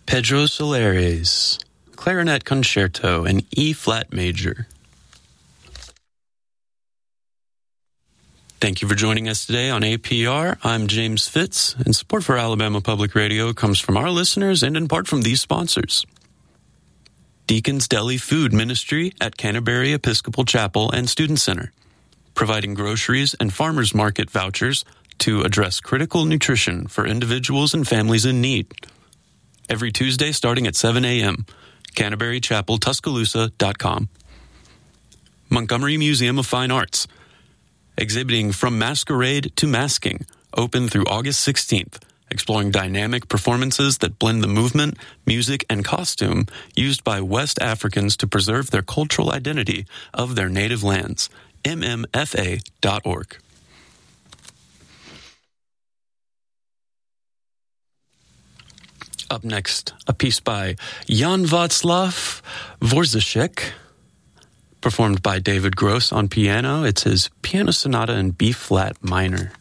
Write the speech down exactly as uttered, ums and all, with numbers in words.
Pedro Soleres, Clarinet Concerto in E-flat major. Thank you for joining us today on A P R. I'm James Fitz, and support for Alabama Public Radio comes from our listeners and in part from these sponsors. Deacon's Deli Food Ministry at Canterbury Episcopal Chapel and Student Center, providing groceries and farmers market vouchers to address critical nutrition for individuals and families in need. Every Tuesday starting at seven a.m., canterbury chapel tuscaloosa dot com. Montgomery Museum of Fine Arts, exhibiting From Masquerade to Masking, open through August sixteenth, exploring dynamic performances that blend the movement, music, and costume used by West Africans to preserve their cultural identity of their native lands. m m f a dot org. Up next, a piece by Jan Václav Dvořáček, performed by David Gross on piano. It's his piano sonata in B-flat minor.